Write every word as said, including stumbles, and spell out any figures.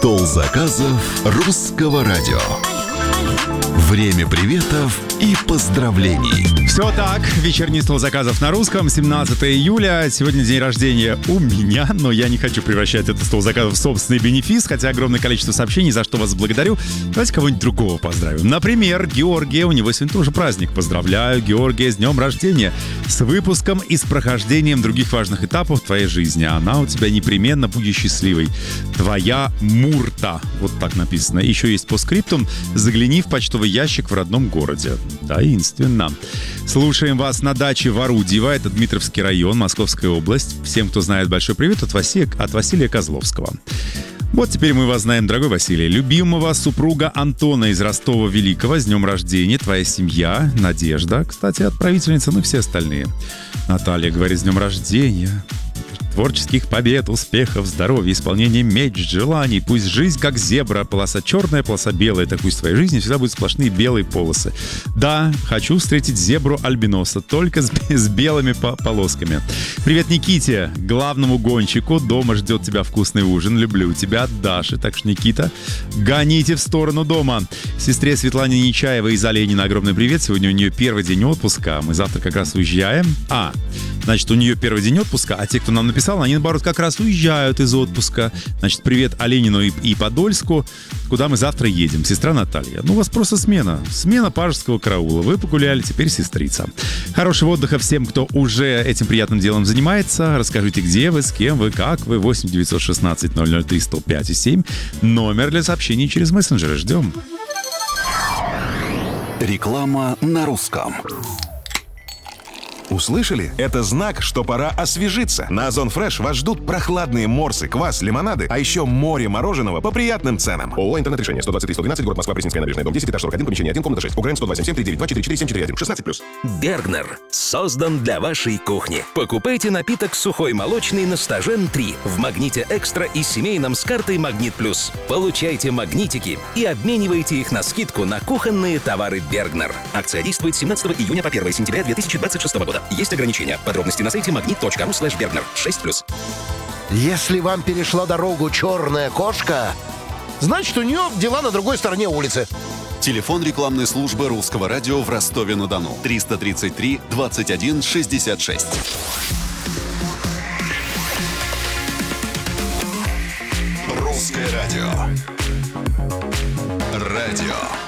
Стол заказов русского радио. Время приветов и поздравлений. Все так, вечерний стол заказов на русском, семнадцатое июля. Сегодня день рождения у меня, но я не хочу превращать этот стол заказов в собственный бенефис, хотя огромное количество сообщений, за что вас благодарю. Давайте кого-нибудь другого поздравим. Например, Георгия, у него сегодня тоже праздник. Поздравляю, Георгия, с днем рождения, с выпуском и с прохождением других важных этапов в твоей жизни. Она у тебя непременно будет счастливой. Твоя Мурта. Вот так написано. Еще есть постскриптум. Загляни в почтовый ящик в родном городе. Таинственно. Слушаем вас на даче в Орудьево. Это Дмитровский район, Московская область. Всем, кто знает, большой привет от Василия, от Василия Козловского. Вот теперь мы вас знаем, дорогой Василий. Любимого супруга Антона из Ростова-Великого. С днем рождения. Твоя семья. Надежда. Кстати, отправительница, ну и все остальные. Наталья говорит, с днем рождения. Творческих побед, успехов, здоровья, исполнения мечт, желаний. Пусть жизнь как зебра, полоса черная, полоса белая. Так пусть в твоей жизни всегда будут сплошные белые полосы. Да, хочу встретить зебру альбиноса, только с, с белыми по- полосками. Привет Никите, главному гонщику. Дома ждет тебя вкусный ужин. Люблю тебя, Даша. Так что, Никита, гоните в сторону дома. Сестре Светлане Нечаевой из Оленина огромный привет. Сегодня у нее первый день отпуска. Мы завтра как раз уезжаем. А, значит, у нее первый день отпуска, а те, кто нам написал, они, наоборот, как раз уезжают из отпуска. Значит, привет Оленину и, и Подольску, куда мы завтра едем. Сестра Наталья. Ну, у вас просто смена. Смена пажеского караула. Вы погуляли, теперь сестрица. Хорошего отдыха всем, кто уже этим приятным делом занимается. Расскажите, где вы, с кем вы, как вы. восемь девятьсот шестнадцать ноль ноль три сто пять и семь. Номер для сообщений через мессенджеры. Ждем. Реклама на русском. Услышали? Это знак, что пора освежиться. На Озон Фреш вас ждут прохладные морсы, квас, лимонады, а еще море мороженого по приятным ценам. ООО «Интернет-решение». сто двадцать три сто двенадцать, город Москва, Пресненская набережная, дом десять, этаж сорок один, помещение один, комната шесть. УГРН сто два семь семь три девять два четыре четыре семь четыре один. шестнадцать плюс. Бергнер создан для вашей кухни. Покупайте напиток сухой молочный на Стажен три в Магните Экстра и семейном с картой Магнит Плюс. Получайте магнитики и обменивайте их на скидку на кухонные товары Бергнер. Акция действует с семнадцатого июня по первое сентября две тысячи двадцать шестого года. Есть ограничения. Подробности на сайте магнит точка ру слэш бергнер. шесть плюс. Если вам перешла дорогу черная кошка, значит, у нее дела на другой стороне улицы. Телефон рекламной службы русского радио в Ростове-на-Дону. триста тридцать три двадцать один шестьдесят шесть. Русское радио. Радио